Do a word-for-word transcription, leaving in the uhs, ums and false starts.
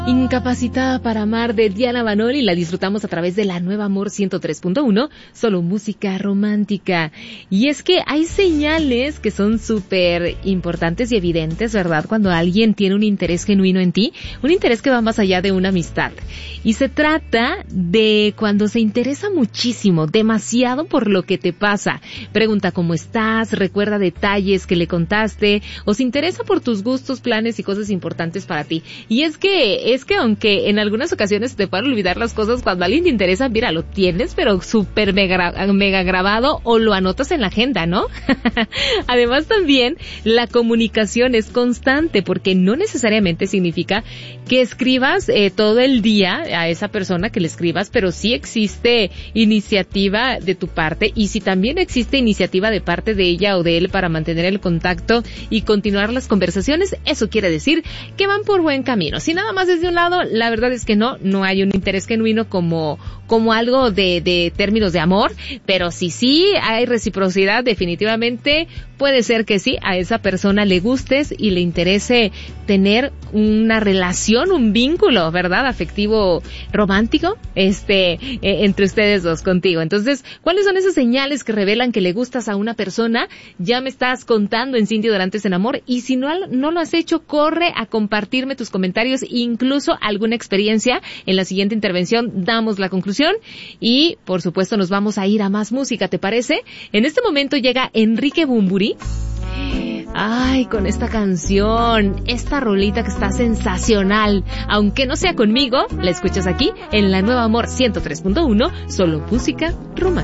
Incapacitada para amar de Diana Banoli, la disfrutamos a través de la Nueva Amor ciento tres punto uno, solo música romántica. Y es que hay señales que son súper importantes y evidentes, ¿verdad? Cuando alguien tiene un interés genuino en ti, un interés que va más allá de una amistad. Y se trata de cuando se interesa muchísimo, demasiado por lo que te pasa. Pregunta cómo estás, recuerda detalles que le contaste, o se interesa por tus gustos, planes y cosas importantes para ti. Y es que Es que aunque en algunas ocasiones te puedan olvidar las cosas, cuando a alguien te interesa, mira, lo tienes, pero súper mega, mega grabado o lo anotas en la agenda, ¿no? Además también la comunicación es constante, porque no necesariamente significa que escribas eh, todo el día a esa persona que le escribas, pero sí existe iniciativa de tu parte, y si también existe iniciativa de parte de ella o de él para mantener el contacto y continuar las conversaciones, eso quiere decir que van por buen camino. Si nada más es de un lado, la verdad es que no, no hay un interés genuino como, como algo de, de términos de amor, pero si sí hay reciprocidad, definitivamente puede ser que sí, a esa persona le gustes y le interese tener una relación, un vínculo, ¿verdad? Afectivo, romántico, este, eh, entre ustedes dos, contigo. Entonces, ¿cuáles son esas señales que revelan que le gustas a una persona? Ya me estás contando en Cintia Dorantes en Amor, y si no, no lo has hecho, corre a compartirme tus comentarios, incluso alguna experiencia. En la siguiente intervención damos la conclusión y, por supuesto, nos vamos a ir a más música, ¿te parece? En este momento llega Enrique Bunbury. Ay, con esta canción, esta rolita que está sensacional. Aunque no sea conmigo, la escuchas aquí en la Nueva Amor ciento tres punto uno, solo música romántica.